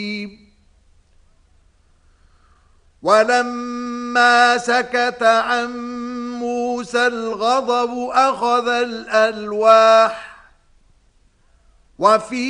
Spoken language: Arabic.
ولما سكت عن موسى الغضب أخذ الألواح وفي